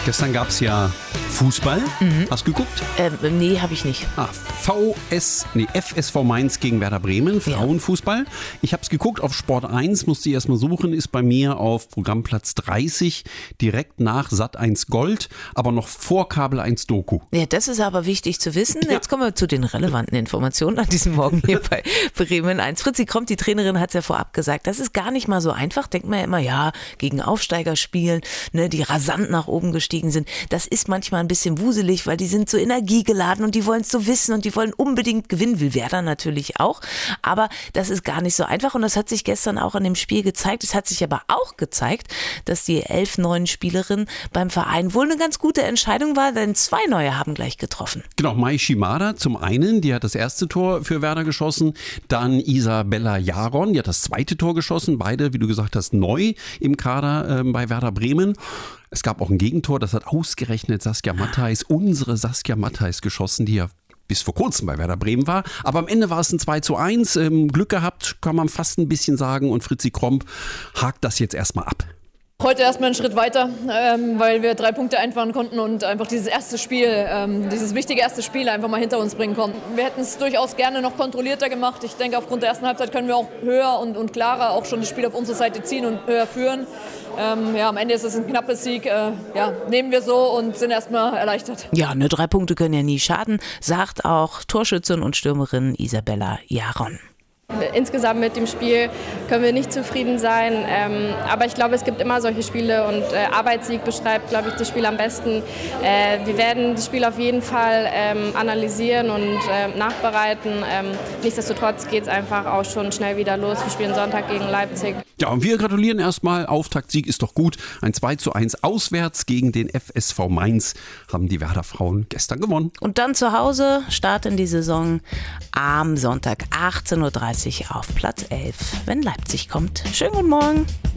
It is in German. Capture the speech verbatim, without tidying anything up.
Gestern gab es ja Fußball. Mhm. Hast du geguckt? Ähm, nee, habe ich nicht. Ah, V S, nee, F S V Mainz gegen Werder Bremen, Frauenfußball. Ich habe es geguckt auf Sport eins, musste ich erst mal suchen, ist bei mir auf Programmplatz dreißig, direkt nach Sat eins Gold, aber noch vor Kabel eins Doku. Ja, das ist aber wichtig zu wissen. Ja. Jetzt kommen wir zu den relevanten Informationen an diesem Morgen hier bei Bremen eins. Fritzi Kromp, die Trainerin, hat es ja vorab gesagt, das ist gar nicht mal so einfach. Denkt man ja immer, ja, gegen Aufsteiger spielen, ne, die rasant nach oben gestiegen sind. Das ist manchmal ein bisschen wuselig, weil die sind so energiegeladen und die wollen es so wissen und die wollen unbedingt gewinnen, will Werder natürlich auch. Aber das ist gar nicht so einfach und das hat sich gestern auch in dem Spiel gezeigt. Es hat sich aber auch gezeigt, dass die elf neuen Spielerinnen beim Verein wohl eine ganz gute Entscheidung war, denn zwei neue haben gleich getroffen. Genau, Mai Shimada zum einen, die hat das erste Tor für Werder geschossen, dann Isabella Jaron, die hat das zweite Tor geschossen, beide, wie du gesagt hast, neu im Kader äh, bei Werder Bremen. Es gab auch ein Gegentor, das hat ausgerechnet Saskia Matthijs, unsere Saskia Matthijs geschossen, die ja bis vor kurzem bei Werder Bremen war. Aber am Ende war es ein zwei zu eins. Ähm, Glück gehabt, kann man fast ein bisschen sagen. Und Fritzi Kromp hakt das jetzt erstmal ab. Heute erstmal einen Schritt weiter, ähm, weil wir drei Punkte einfahren konnten und einfach dieses erste Spiel, ähm, dieses wichtige erste Spiel einfach mal hinter uns bringen konnten. Wir hätten es durchaus gerne noch kontrollierter gemacht. Ich denke, aufgrund der ersten Halbzeit können wir auch höher und, und klarer auch schon das Spiel auf unsere Seite ziehen und höher führen. Ähm, ja, am Ende ist es ein knappes Sieg. Äh, ja, nehmen wir so und sind erstmal erleichtert. Ja, ne, drei Punkte können ja nie schaden, sagt auch Torschützin und Stürmerin Isabella Jaron. Insgesamt mit dem Spiel können wir nicht zufrieden sein, ähm, aber ich glaube, es gibt immer solche Spiele und äh, Arbeitssieg beschreibt, glaube ich, das Spiel am besten. Äh, wir werden das Spiel auf jeden Fall ähm, analysieren und äh, nachbereiten. Ähm, nichtsdestotrotz geht es einfach auch schon schnell wieder los. Wir spielen Sonntag gegen Leipzig. Ja, und wir gratulieren erstmal. Auftaktsieg ist doch gut. Ein zwei zu eins auswärts gegen den F S V Mainz haben die Werder Frauen gestern gewonnen. Und dann zu Hause starten die Saison am Sonntag achtzehn Uhr dreißig auf Platz elf, wenn Leipzig kommt. Schönen guten Morgen.